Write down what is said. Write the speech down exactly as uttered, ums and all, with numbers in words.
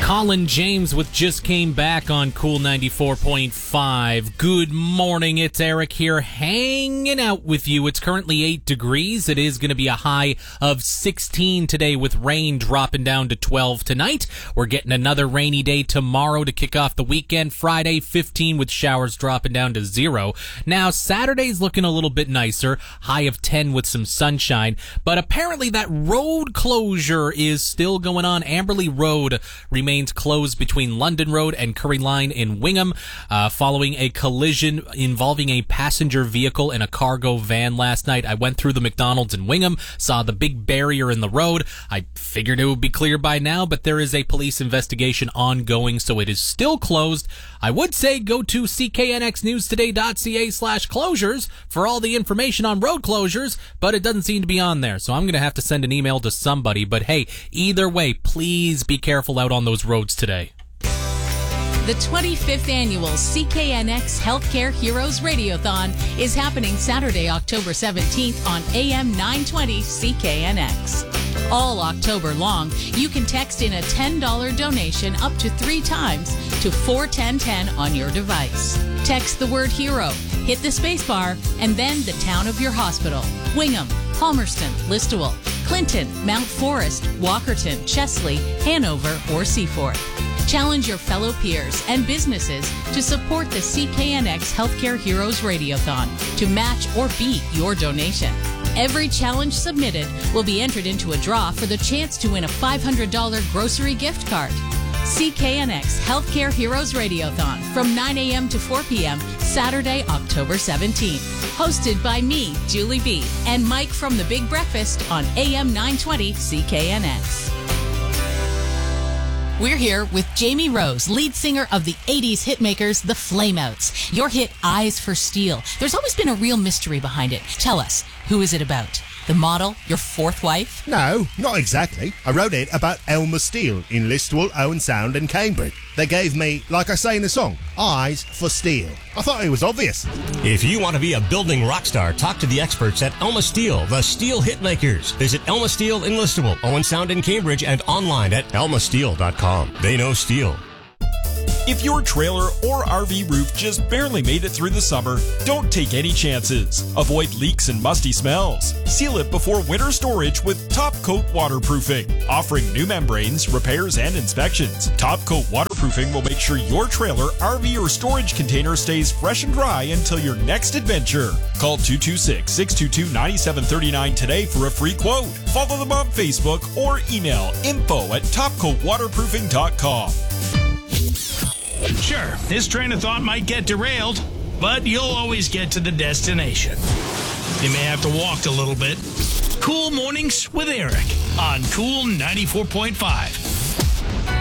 Colin James with Just Came Back on Cool ninety-four point five. Good morning, it's Eric here hanging out with you. It's currently eight degrees. It is going to be a high of sixteen today with rain dropping down to twelve tonight. We're getting another rainy day tomorrow to kick off the weekend. Friday, fifteen with showers dropping down to zero. Now, Saturday's looking a little bit nicer, high of ten with some sunshine, but apparently that road closure is still going on. Amberley Road remains closed between London Road and Curry Line in Wingham uh, following a collision involving a passenger vehicle and a cargo van last night. I went through the McDonald's in Wingham, saw the big barrier in the road. I figured it would be clear by now, but there is a police investigation ongoing, so it is still closed. I would say go to c k n x news today dot c a slash closures for all the information on road closures, but it doesn't seem to be on there, so I'm going to have to send an email to somebody. But hey, either way, please be careful out on those roads today. The twenty-fifth Annual C K N X Healthcare Heroes Radiothon is happening Saturday, October seventeenth on A M nine twenty C K N X. All October long, you can text in a ten dollars donation up to three times to four ten ten on your device. Text the word HERO, hit the spacebar, and then the town of your hospital. Wingham, Palmerston, Listowel, Clinton, Mount Forest, Walkerton, Chesley, Hanover, or Seaforth. Challenge your fellow peers and businesses to support the C K N X Healthcare Heroes Radiothon to match or beat your donation. Every challenge submitted will be entered into a draw for the chance to win a five hundred dollars grocery gift card. C K N X Healthcare Heroes Radiothon from nine a.m. to four p.m. Saturday, October seventeenth. Hosted by me, Julie B., and Mike from The Big Breakfast on A M nine twenty C K N X. We're here with Jamie Rose, lead singer of the eighties hitmakers, The Flameouts. Your hit, Eyes for Steel. There's always been a real mystery behind it. Tell us, who is it about? The model? Your fourth wife? No, not exactly. I wrote it about Elmer Steele in Listowel, Owen Sound and Cambridge. They gave me, like I say in the song, eyes for steel. I thought it was obvious. If you want to be a building rock star, talk to the experts at Elma Steel, the Steel Hitmakers. Visit Elma Steel in Listowel, Owen Sound in Cambridge, and online at elma steel dot com. They know steel. If your trailer or R V roof just barely made it through the summer, don't take any chances. Avoid leaks and musty smells. Seal it before winter storage with Top Coat Waterproofing. Offering new membranes, repairs, and inspections, Top Coat Waterproofing will make sure your trailer, R V, or storage container stays fresh and dry until your next adventure. Call two two six, six two two, nine seven three nine today for a free quote. Follow them on Facebook or email info at top coat waterproofing dot com. Sure, this train of thought might get derailed, but you'll always get to the destination. You may have to walk a little bit. Cool Mornings with Eric on Cool ninety-four point five.